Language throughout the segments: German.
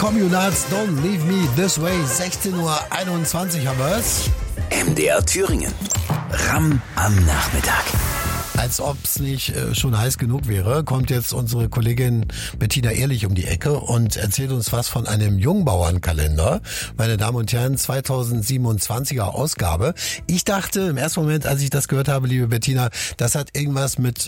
Communards, Don't Leave Me This Way, 16:21 Uhr haben wir's. MDR Thüringen. Ram am Nachmittag. Als ob es nicht schon heiß genug wäre, kommt jetzt unsere Kollegin Bettina Ehrlich um die Ecke und erzählt uns was von einem Jungbauernkalender. Meine Damen und Herren, 2027er Ausgabe. Ich dachte im ersten Moment, als ich das gehört habe, liebe Bettina, das hat irgendwas mit,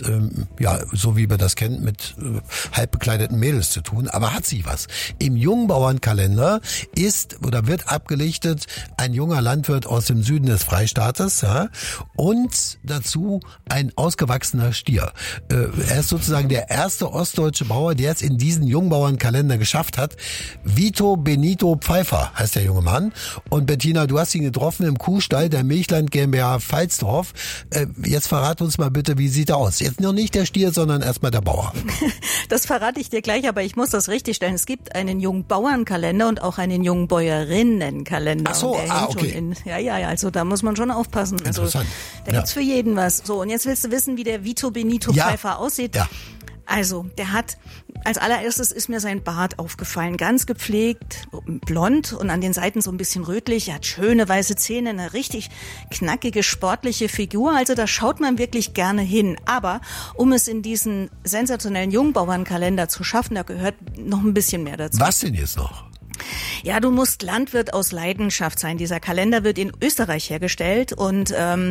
so wie man das kennt, mit halb bekleideten Mädels zu tun. Aber hat sie was. Im Jungbauernkalender ist oder wird abgelichtet ein junger Landwirt aus dem Süden des Freistaates, ja, und dazu ein ausgewachsener Stier. Er ist sozusagen der erste ostdeutsche Bauer, der es in diesen Jungbauernkalender geschafft hat. Vito Benito Pfeiffer heißt der junge Mann. Und Bettina, du hast ihn getroffen im Kuhstall der Milchland GmbH Pfalzdorf. Jetzt verrat uns mal bitte, wie sieht er aus? Jetzt noch nicht der Stier, sondern erstmal der Bauer. Das verrate ich dir gleich, aber ich muss das richtig stellen. Es gibt einen Jungbauernkalender und auch einen Jungbäuerinnenkalender. Ach so, okay. Also da muss man schon aufpassen. Interessant. Also, da gibt's für jeden was. So, und jetzt willst du wissen, wie der Vito Benito Pfeiffer aussieht? Ja. Also, der hat, als allererstes ist mir sein Bart aufgefallen. Ganz gepflegt, blond und an den Seiten so ein bisschen rötlich. Er hat schöne weiße Zähne, eine richtig knackige, sportliche Figur. Also da schaut man wirklich gerne hin. Aber um es in diesen sensationellen Jungbauernkalender zu schaffen, da gehört noch ein bisschen mehr dazu. Was denn jetzt noch? Ja, du musst Landwirt aus Leidenschaft sein. Dieser Kalender wird in Österreich hergestellt und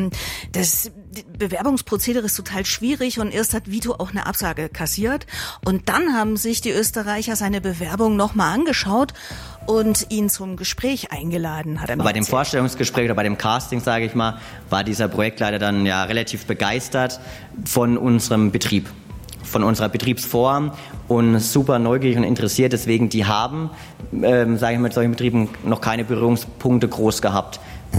das Bewerbungsprozedere ist total schwierig und erst hat Vito auch eine Absage kassiert und dann haben sich die Österreicher seine Bewerbung nochmal angeschaut und ihn zum Gespräch eingeladen, hat er mir Bei dem Vorstellungsgespräch oder bei dem Casting, sage ich mal, war dieser Projektleiter dann ja relativ begeistert von unserem Betrieb, von unserer Betriebsform und super neugierig und interessiert. Deswegen, die haben, sage ich mal, mit solchen Betrieben noch keine Berührungspunkte groß gehabt.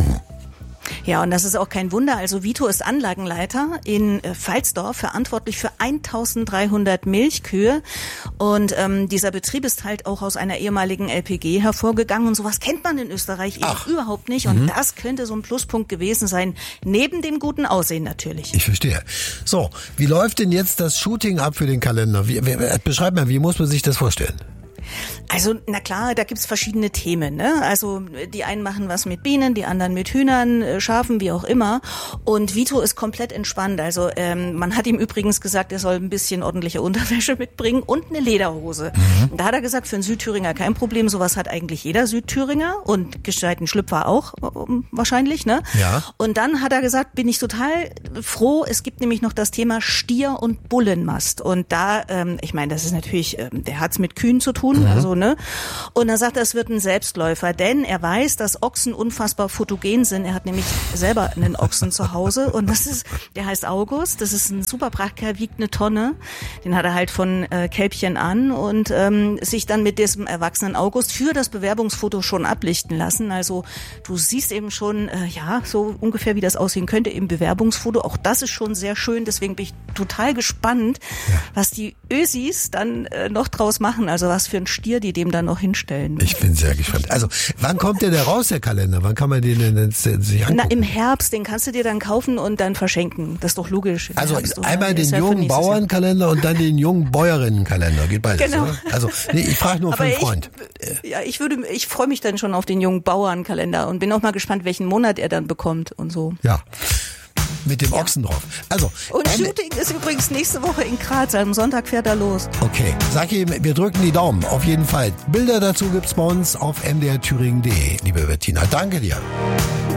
Ja, und das ist auch kein Wunder. Also Vito ist Anlagenleiter in Pfalzdorf, verantwortlich für 1300 Milchkühe. Und dieser Betrieb ist halt auch aus einer ehemaligen LPG hervorgegangen. Und sowas kennt man in Österreich eben überhaupt nicht. Und das könnte so ein Pluspunkt gewesen sein, neben dem guten Aussehen natürlich. Ich verstehe. So, wie läuft denn jetzt das Shooting ab für den Kalender? Beschreib mal, wie muss man sich das vorstellen? Also, na klar, da gibt's verschiedene Themen, ne? Also, die einen machen was mit Bienen, die anderen mit Hühnern, Schafen, wie auch immer. Und Vito ist komplett entspannt. Also, man hat ihm übrigens gesagt, er soll ein bisschen ordentliche Unterwäsche mitbringen und eine Lederhose. Da hat er gesagt, für einen Südthüringer kein Problem. Sowas hat eigentlich jeder Südthüringer und gescheiten Schlüpfer auch, wahrscheinlich, ne? Ja. Und dann hat er gesagt, bin ich total froh. Es gibt nämlich noch das Thema Stier- und Bullenmast. Und da, ich meine, das ist natürlich, der hat's mit Kühen zu tun, also, ne? Und dann sagt er, es wird ein Selbstläufer, denn er weiß, dass Ochsen unfassbar fotogen sind. Er hat nämlich selber einen Ochsen zu Hause und der heißt August. Das ist ein super Prachtkerl, wiegt 1 Tonne. Den hat er halt von Kälbchen an und sich dann mit diesem erwachsenen August für das Bewerbungsfoto schon ablichten lassen. Also du siehst eben schon, so ungefähr wie das aussehen könnte im Bewerbungsfoto. Auch das ist schon sehr schön. Deswegen bin ich total gespannt, was die Ösis dann noch draus machen. Also was für ein Stier die dem dann noch hinstellen. Ich bin sehr gespannt. Also, wann kommt der raus, der Kalender? Wann kann man den denn sich angucken? Na, im Herbst, den kannst du dir dann kaufen und dann verschenken. Das ist doch logisch. Also, einmal den jungen Bauernkalender und dann den jungen Bäuerinnenkalender. Geht beides, genau. Oder? Also, ich frage nur für einen Freund. Ich freue mich dann schon auf den jungen Bauernkalender und bin auch mal gespannt, welchen Monat er dann bekommt und so. Ja. Mit dem Ochsen drauf. Also, und Shooting ist übrigens nächste Woche in Graz. Am Sonntag fährt er los. Okay. Sag ihm, wir drücken die Daumen. Auf jeden Fall. Bilder dazu gibt's bei uns auf mdrthüringen.de, liebe Bettina. Danke dir.